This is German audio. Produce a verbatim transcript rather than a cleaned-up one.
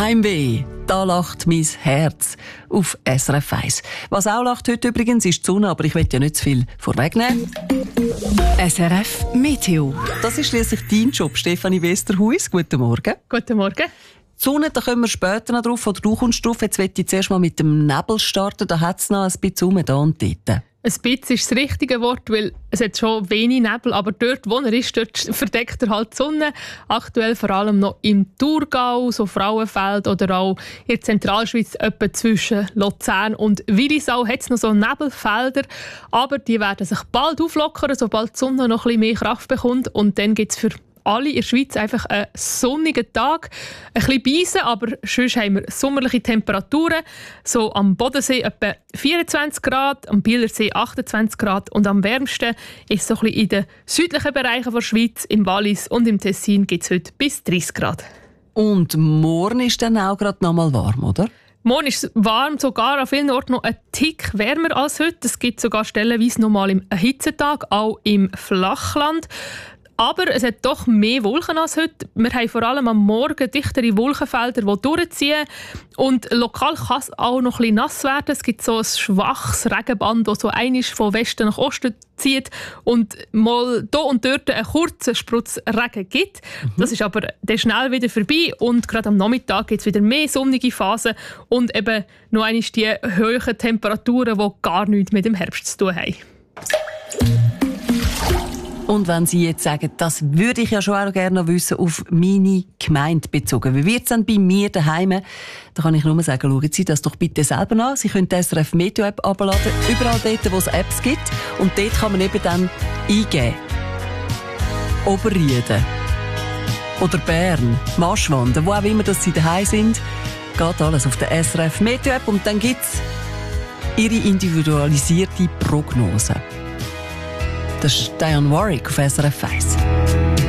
Heimweh, da lacht mein Herz auf S R F eins. Was auch lacht heute übrigens ist die Sonne, aber ich will ja nicht zu viel vorwegnehmen. S R F Meteo. Das ist schliesslich dein Job, Stefanie Westerhuis. Guten Morgen. Guten Morgen. Die Sonne, da kommen wir später noch drauf, oder du kommst drauf. Jetzt möchte ich zuerst mal mit dem Nebel starten, da hat es noch ein bisschen rum, da und dort. Ein bisschen ist das richtige Wort, weil es hat schon wenig Nebel, aber dort, wo er ist, dort verdeckt er halt die Sonne. Aktuell vor allem noch im Thurgau, so Frauenfeld oder auch in der Zentralschweiz, etwa zwischen Luzern und Willisau, hat es noch so Nebelfelder. Aber die werden sich bald auflockern, sobald die Sonne noch ein bisschen mehr Kraft bekommt. Und dann gibt es für alle in der Schweiz einfach einen sonnigen Tag. Ein bisschen Beisen, aber sonst haben wir sommerliche Temperaturen. So am Bodensee etwa vierundzwanzig Grad, am Bielersee achtundzwanzig Grad und am wärmsten ist so ein bisschen in den südlichen Bereichen der Schweiz, im Wallis und im Tessin gibt es heute bis dreißig Grad. Und morgen ist dann auch gerade noch mal warm, oder? Morgen ist es warm, sogar an vielen Orten noch ein Tick wärmer als heute. Es gibt sogar stellenweise noch mal einen Hitzetag, auch im Flachland. Aber es hat doch mehr Wolken als heute. Wir haben vor allem am Morgen dichtere Wolkenfelder, die durchziehen. Und lokal kann es auch noch ein bisschen nass werden. Es gibt so ein schwaches Regenband, das so einmal von Westen nach Osten zieht und mal hier und dort einen kurzen Sprutz Regen gibt. Mhm. Das ist aber dann schnell wieder vorbei und gerade am Nachmittag gibt es wieder mehr sonnige Phasen und eben noch einmal die hohen Temperaturen, die gar nichts mit dem Herbst zu tun haben. Und wenn Sie jetzt sagen, das würde ich ja schon auch gerne noch wissen, auf meine Gemeinde bezogen. Wie wird es dann bei mir daheim? Da kann ich nur sagen, schauen Sie das doch bitte selber an. Sie können die S R F Meteo App abladen, überall dort, wo es Apps gibt. Und dort kann man eben dann eingeben. Oberrieden. Oder Bern, Maschwanden, wo auch immer dass Sie daheim sind. Geht alles auf der S R F Meteo App und dann gibt es Ihre individualisierte Prognose. Das ist Dionne Warwick auf S R F eins.